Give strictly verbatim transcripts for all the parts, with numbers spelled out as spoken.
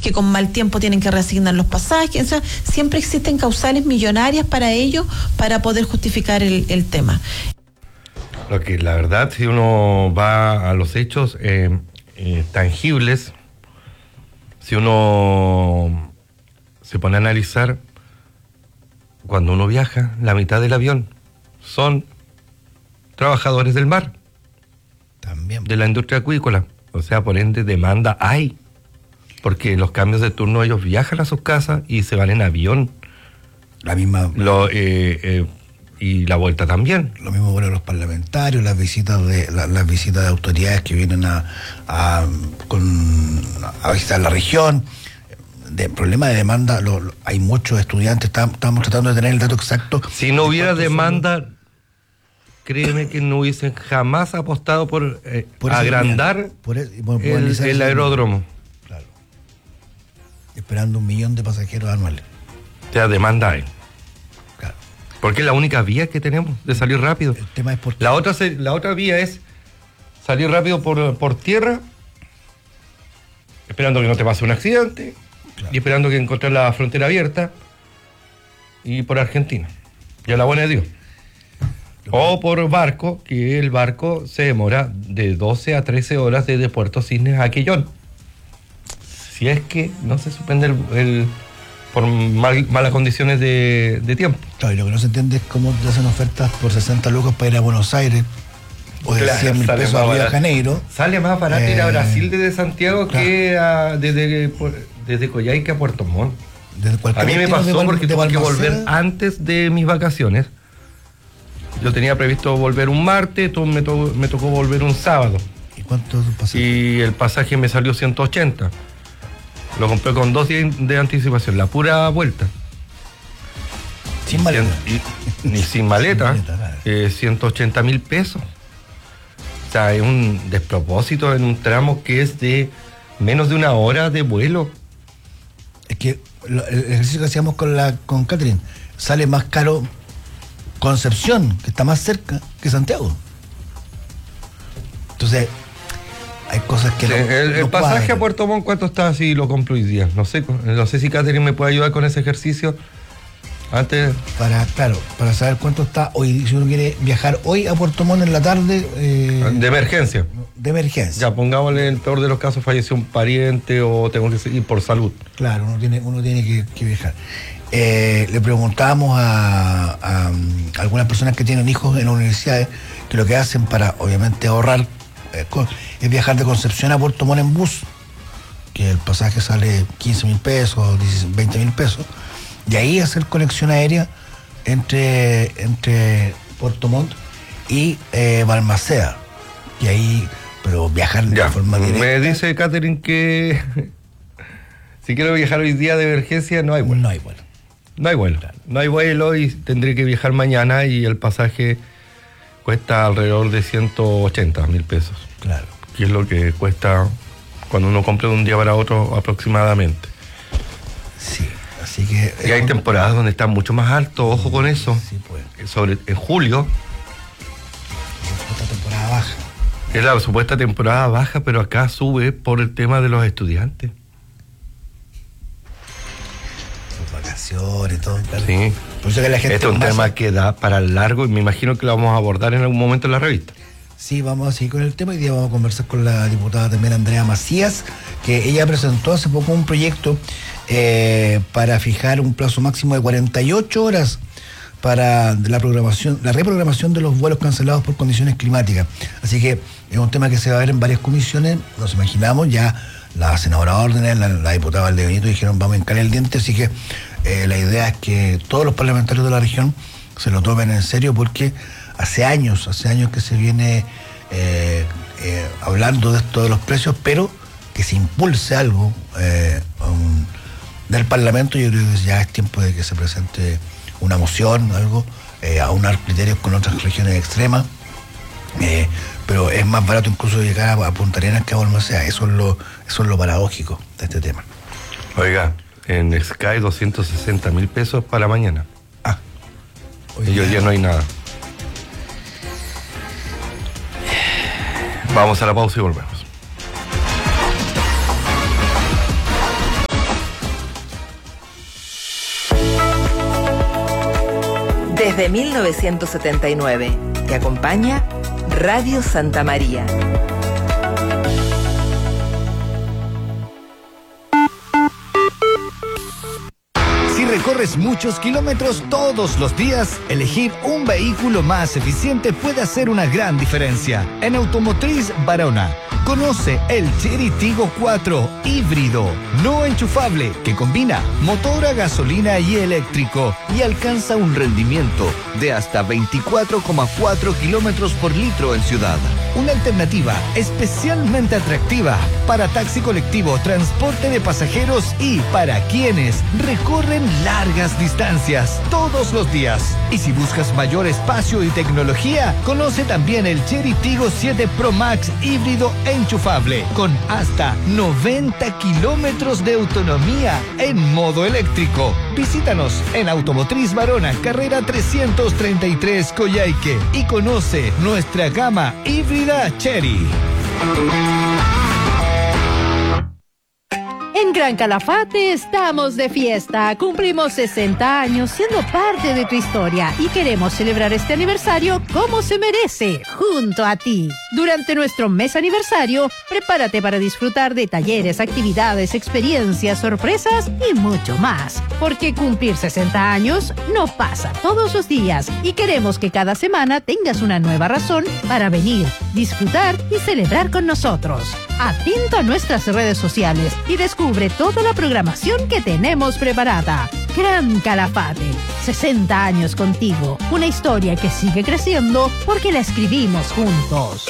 que con mal tiempo tienen que reasignar los pasajes. O sea, siempre existen causales millonarias para ello, para poder justificar el, el tema. Lo que la verdad, si uno va a los hechos eh, eh, tangibles, si uno se pone a analizar, cuando uno viaja, la mitad del avión son trabajadores del mar, también de la industria acuícola. O sea, por ende, demanda hay, porque los cambios de turno, ellos viajan a sus casas y se van en avión. La misma... Lo, eh, eh, y la vuelta también. Lo mismo para los parlamentarios, las visitas de la, las visitas de autoridades que vienen a, a, con, a visitar la región. De problema de demanda, lo, lo, hay muchos estudiantes, estamos, estamos tratando de tener el dato exacto. Si no hubiera demanda, son... créeme que no hubiesen jamás apostado por, eh, por agrandar por el, por el, el aeródromo. Claro. Esperando un millón de pasajeros anuales. O sea, demanda hay. Claro. Porque es la única vía que tenemos de salir rápido. El tema es porque... La otra, la otra vía es salir rápido por, por tierra, esperando que no te pase un accidente, claro, y esperando que encuentres la frontera abierta, y por Argentina. Y a la buena de Dios. O por barco, que el barco se demora de doce a trece horas desde Puerto Cisnes a Quillón. Si es que no se suspende el, el por mal, malas condiciones de, de tiempo. Claro, y lo que no se entiende es cómo te hacen ofertas por sesenta lucas para ir a Buenos Aires, o de claro, cien mil pesos a Río de Janeiro. Sale más barato eh, ir a Brasil desde Santiago, claro, que a, desde, desde Coyhaique a Puerto Montt. A mí me pasó de, porque de tuve que volver antes de mis vacaciones. Yo tenía previsto volver un martes, todo me, to- me tocó volver un sábado. ¿Y cuánto pasaje? Y el pasaje me salió ciento ochenta. Lo compré con dos días de anticipación, la pura vuelta. Sin maleta. Y, y, ni sin maleta, sin maleta eh, ciento ochenta mil pesos. O sea, es un despropósito en un tramo que es de menos de una hora de vuelo. Es que lo, el ejercicio que hacíamos con la con Catherine, sale más caro Concepción, que está más cerca que Santiago. Entonces, hay cosas que sí, no, el, el no pasaje cuadran. a Puerto Montt, ¿cuánto está si lo compro hoy día? No sé, no sé si Catherine me puede ayudar con ese ejercicio. Antes... Para, claro, para saber cuánto está hoy, si uno quiere viajar hoy a Puerto Montt en la tarde. Eh, de emergencia. De emergencia. Ya, pongámosle, en el peor de los casos, falleció un pariente o tengo que seguir por salud. Claro, uno tiene, uno tiene que, que viajar. Eh, le preguntábamos a, a, a algunas personas que tienen hijos en las universidades que lo que hacen para, obviamente, ahorrar eh, es viajar de Concepción a Puerto Montt en bus, que el pasaje sale quince mil pesos, veinte mil pesos, y ahí hacer conexión aérea entre, entre Puerto Montt y eh, Balmaceda, y ahí, pero viajar de ya, forma directa. Me dice Catherine que si quiero viajar hoy día de emergencia no hay vuelo. No hay vuelo. No hay vuelo, no hay vuelo y tendré que viajar mañana y el pasaje cuesta alrededor de ciento ochenta mil pesos. Claro. Que es lo que cuesta cuando uno compra de un día para otro aproximadamente. Sí, así que... Y hay temporadas donde está mucho más alto, ojo con eso. Sí, pues. Sobre, en julio. Esta temporada baja. Es la supuesta temporada baja, pero acá sube por el tema de los estudiantes. Vacaciones, todo. Claro. Sí. Por eso que la gente este es un más... tema que da para largo y me imagino que lo vamos a abordar en algún momento en la revista. Sí, vamos a seguir con el tema. Hoy día vamos a conversar con la diputada también Andrea Macías, que ella presentó hace poco un proyecto eh, para fijar un plazo máximo de cuarenta y ocho horas para la programación, la reprogramación de los vuelos cancelados por condiciones climáticas. Así que es un tema que se va a ver en varias comisiones, nos imaginamos, ya la senadora Órdenes, la, la diputada Valdebenito dijeron vamos a hincar el diente, así que eh, la idea es que todos los parlamentarios de la región se lo tomen en serio porque hace años, hace años que se viene eh, eh, hablando de esto de los precios, pero que se impulse algo eh, un, del Parlamento. Yo creo que ya es tiempo de que se presente una moción, algo, eh, a unar criterios con otras regiones extremas, eh, pero es más barato incluso llegar a, a Punta Arenas que a Balmaceda. Eso es lo, eso es lo paradójico de este tema. Oiga, en Sky doscientos sesenta mil pesos para mañana. Ah, hoy y hoy día no hay nada. Vamos a la pausa y volvemos. Desde mil novecientos setenta y nueve, te acompaña Radio Santa María. Si recorres muchos kilómetros todos los días, elegir un vehículo más eficiente puede hacer una gran diferencia. En Automotriz Barona, conoce el Chery Tiggo cuatro híbrido, no enchufable, que combina motor a gasolina y eléctrico y alcanza un rendimiento de hasta veinticuatro coma cuatro kilómetros por litro en ciudad. Una alternativa especialmente atractiva para taxi colectivo, transporte de pasajeros y para quienes recorren largas distancias todos los días. Y si buscas mayor espacio y tecnología, conoce también el Chery Tiggo siete Pro Max híbrido enchufable con hasta noventa kilómetros de autonomía en modo eléctrico. Visítanos en Automotriz Barona, carrera trescientos treinta y tres Coyhaique, y conoce nuestra gama híbrida Chery. En Gran Calafate estamos de fiesta. Cumplimos sesenta años siendo parte de tu historia y queremos celebrar este aniversario como se merece, junto a ti. Durante nuestro mes aniversario, prepárate para disfrutar de talleres, actividades, experiencias, sorpresas y mucho más. Porque cumplir sesenta años no pasa todos los días y queremos que cada semana tengas una nueva razón para venir, disfrutar y celebrar con nosotros. Atento a nuestras redes sociales y descubre toda la programación que tenemos preparada. Gran Calafate, sesenta años contigo. Una historia que sigue creciendo porque la escribimos juntos.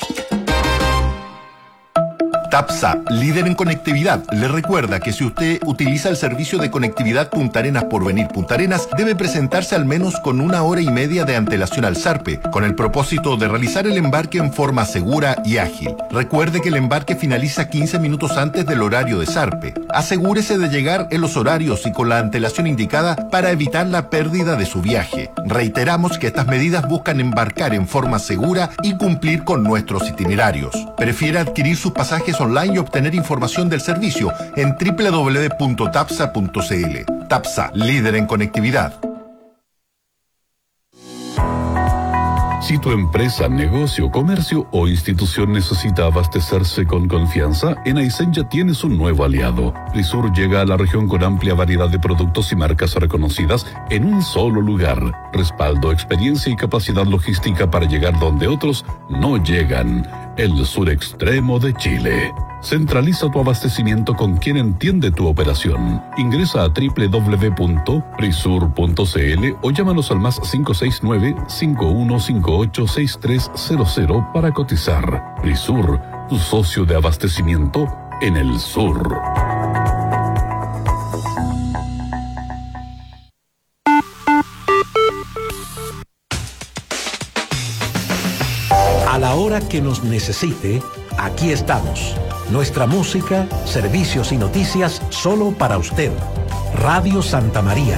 TAPSA, líder en conectividad, le recuerda que si usted utiliza el servicio de conectividad Punta Arenas por venir Punta Arenas, debe presentarse al menos con una hora y media de antelación al Sarpe, con el propósito de realizar el embarque en forma segura y ágil. Recuerde que el embarque finaliza quince minutos antes del horario de Sarpe. Asegúrese de llegar en los horarios y con la antelación indicada para evitar la pérdida de su viaje. Reiteramos que estas medidas buscan embarcar en forma segura y cumplir con nuestros itinerarios. Prefiere adquirir sus pasajes online y obtener información del servicio en doble u doble u doble u punto tapsa punto c l. TAPSA, líder en conectividad. Si tu empresa, negocio, comercio o institución necesita abastecerse con confianza, en Aysén ya tienes un nuevo aliado. Prisur llega a la región con amplia variedad de productos y marcas reconocidas en un solo lugar. Respaldo, experiencia y capacidad logística para llegar donde otros no llegan. El sur extremo de Chile. Centraliza tu abastecimiento con quien entiende tu operación. Ingresa a doble u doble u doble u punto prisur punto c l o llámanos al más cinco seis nueve, cinco uno cinco ocho, seis tres cero cero para cotizar. Prisur, tu socio de abastecimiento en el sur. A la hora que nos necesite, aquí estamos. Nuestra música, servicios y noticias solo para usted. Radio Santa María.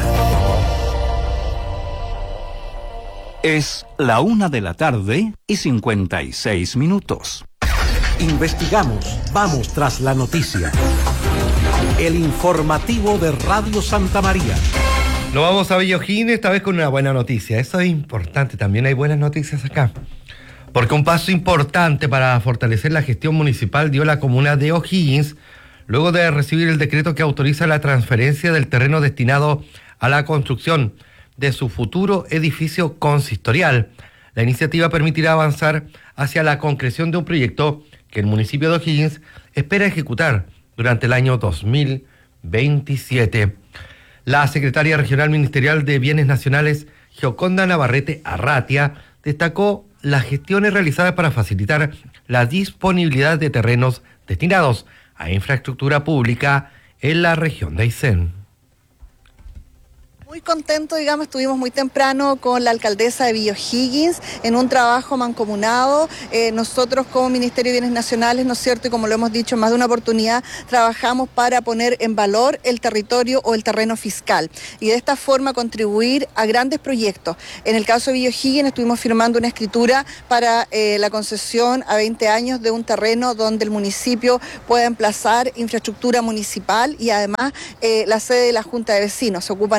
Es la una de la tarde y cincuenta y seis minutos. Investigamos, vamos tras la noticia. El informativo de Radio Santa María. Nos vamos a Villa O'Higgins, esta vez con una buena noticia. Eso es importante, también hay buenas noticias acá. Porque un paso importante para fortalecer la gestión municipal dio la comuna de O'Higgins, luego de recibir el decreto que autoriza la transferencia del terreno destinado a la construcción de su futuro edificio consistorial. La iniciativa permitirá avanzar hacia la concreción de un proyecto que el municipio de O'Higgins espera ejecutar durante el año dos mil veintisiete. La secretaria regional ministerial de Bienes Nacionales, Gioconda Navarrete Arratia, destacó las gestiones realizadas para facilitar la disponibilidad de terrenos destinados a infraestructura pública en la región de Aysén. Muy contento, digamos, estuvimos muy temprano con la alcaldesa de Villa O'Higgins en un trabajo mancomunado. Eh, nosotros como Ministerio de Bienes Nacionales, ¿no es cierto? Y como lo hemos dicho en más de una oportunidad, trabajamos para poner en valor el territorio o el terreno fiscal y de esta forma contribuir a grandes proyectos. En el caso de Villa O'Higgins estuvimos firmando una escritura para eh, la concesión a veinte años de un terreno donde el municipio pueda emplazar infraestructura municipal y además eh, la sede de la Junta de Vecinos. Se ocupan ahí al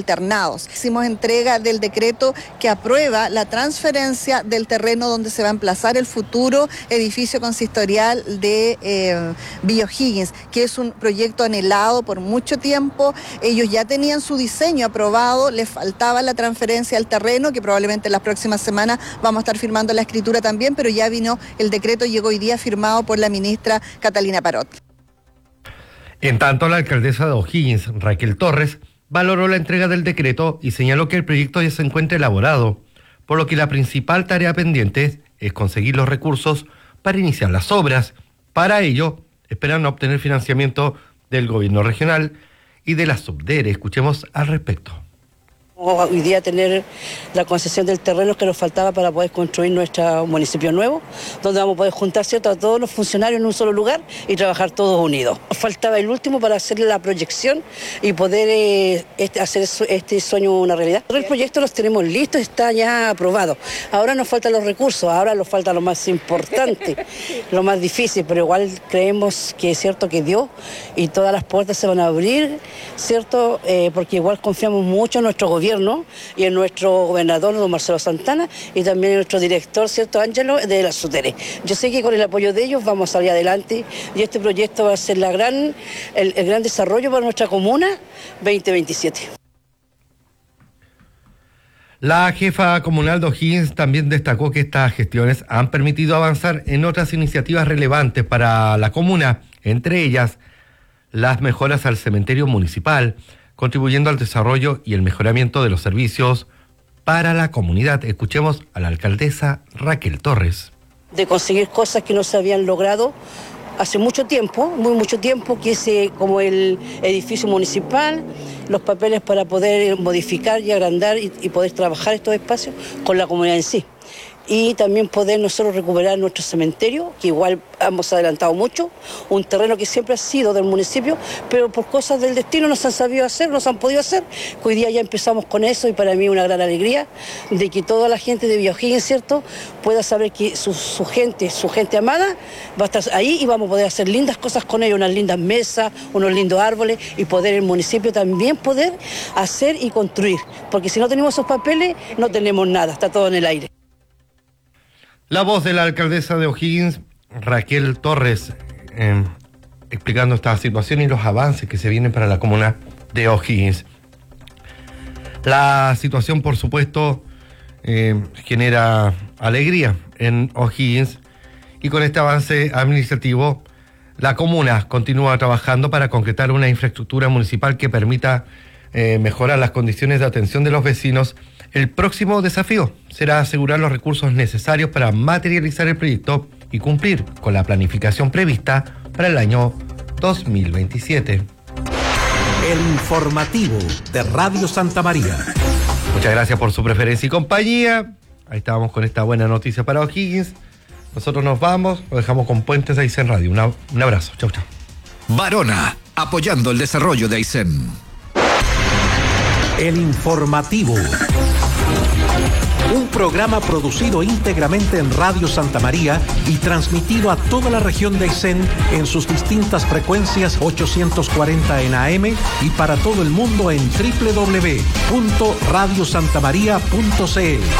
alternados. Hicimos entrega del decreto que aprueba la transferencia del terreno donde se va a emplazar el futuro edificio consistorial de eh, Villa O'Higgins, que es un proyecto anhelado por mucho tiempo. Ellos ya tenían su diseño aprobado, les faltaba la transferencia del terreno, que probablemente en las próximas semanas vamos a estar firmando la escritura también, pero ya vino el decreto, llegó hoy día firmado por la ministra Catalina Parot. En tanto, la alcaldesa de O'Higgins, Raquel Torres, valoró la entrega del decreto y señaló que el proyecto ya se encuentra elaborado, por lo que la principal tarea pendiente es conseguir los recursos para iniciar las obras. Para ello, esperan obtener financiamiento del gobierno regional y de la Subdere. Escuchemos al respecto. Hoy día tener la concesión del terreno que nos faltaba para poder construir nuestro municipio nuevo, donde vamos a poder juntar, ¿cierto?, a todos los funcionarios en un solo lugar y trabajar todos unidos. Nos faltaba el último para hacer la proyección y poder eh, este, hacer este sueño una realidad. El proyecto los tenemos listos, está ya aprobado. Ahora nos faltan los recursos, ahora nos falta lo más importante, lo más difícil, pero igual creemos que es cierto que Dios y todas las puertas se van a abrir, ¿cierto?, eh, porque igual confiamos mucho en nuestro gobierno y en nuestro gobernador, don Marcelo Santana, y también en nuestro director, ¿cierto?, Ángelo, de la Subdere. Yo sé que con el apoyo de ellos vamos a salir adelante y este proyecto va a ser la gran, el, el gran desarrollo para nuestra comuna veinte veintisiete. La jefa comunal de O'Higgins también destacó que estas gestiones han permitido avanzar en otras iniciativas relevantes para la comuna, entre ellas las mejoras al cementerio municipal, contribuyendo al desarrollo y el mejoramiento de los servicios para la comunidad. Escuchemos a la alcaldesa Raquel Torres. De conseguir cosas que no se habían logrado hace mucho tiempo, muy mucho tiempo, que es eh, como el edificio municipal, los papeles para poder modificar y agrandar y, y poder trabajar estos espacios con la comunidad en sí. Y también poder nosotros recuperar nuestro cementerio, que igual hemos adelantado mucho, un terreno que siempre ha sido del municipio, pero por cosas del destino no se han sabido hacer, no se han podido hacer, que hoy día ya empezamos con eso y para mí una gran alegría de que toda la gente de Villa O'Higgins, ¿cierto?, pueda saber que su, su gente, su gente amada va a estar ahí y vamos a poder hacer lindas cosas con ellos, unas lindas mesas, unos lindos árboles y poder el municipio también poder hacer y construir, porque si no tenemos esos papeles no tenemos nada, está todo en el aire. La voz de la alcaldesa de O'Higgins, Raquel Torres, eh, explicando esta situación y los avances que se vienen para la comuna de O'Higgins. La situación, por supuesto, eh, genera alegría en O'Higgins y con este avance administrativo, la comuna continúa trabajando para concretar una infraestructura municipal que permita eh, mejorar las condiciones de atención de los vecinos. El próximo desafío será asegurar los recursos necesarios para materializar el proyecto y cumplir con la planificación prevista para el año dos mil veintisiete. El informativo de Radio Santa María. Muchas gracias por su preferencia y compañía. Ahí estábamos con esta buena noticia para O'Higgins. Nosotros nos vamos, lo dejamos con Puentes de Aysén Radio. Una, un abrazo, chau, chau. Barona, apoyando el desarrollo de Aysén. El informativo. Un programa producido íntegramente en Radio Santa María y transmitido a toda la región de Aysén en sus distintas frecuencias ochocientos cuarenta en A M y para todo el mundo en doble u doble u doble u punto radio santa maría punto c l.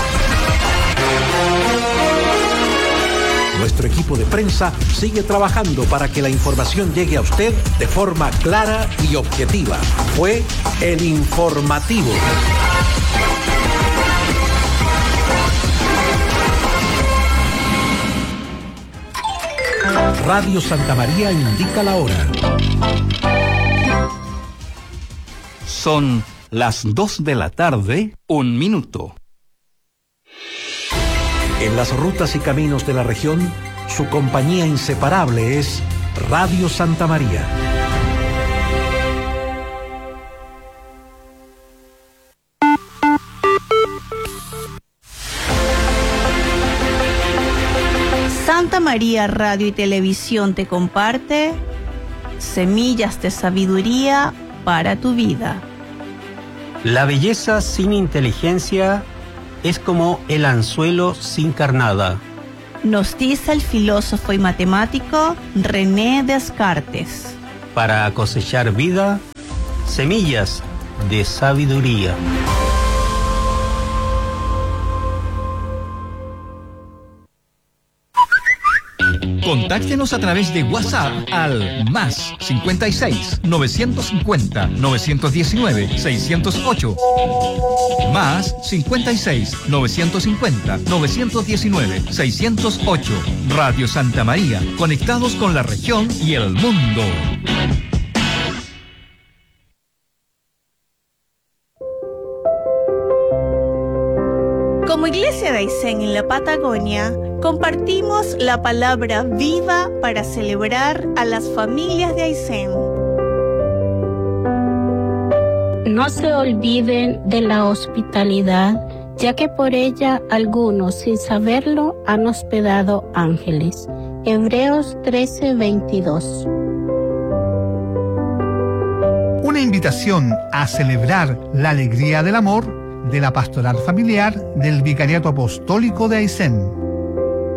Nuestro equipo de prensa sigue trabajando para que la información llegue a usted de forma clara y objetiva. Fue el informativo. Radio Santa María indica la hora. Son las dos de la tarde, un minuto. En las rutas y caminos de la región, su compañía inseparable es Radio Santa María. Santa María Radio y Televisión te comparte semillas de sabiduría para tu vida. La belleza sin inteligencia es como el anzuelo sin carnada. Nos dice el filósofo y matemático René Descartes. Para cosechar vida, semillas de sabiduría. Contáctenos a través de WhatsApp al más cincuenta y seis, novecientos cincuenta, novecientos diecinueve, seiscientos ocho. Más cincuenta y seis, novecientos cincuenta, novecientos diecinueve, seiscientos ocho. Radio Santa María, conectados con la región y el mundo. Como Iglesia de Aysén en la Patagonia, compartimos la palabra viva para celebrar a las familias de Aysén. No se olviden de la hospitalidad, ya que por ella algunos, sin saberlo, han hospedado ángeles. Hebreos trece, veintidós. Una invitación a celebrar la alegría del amor de la Pastoral Familiar del Vicariato Apostólico de Aysén.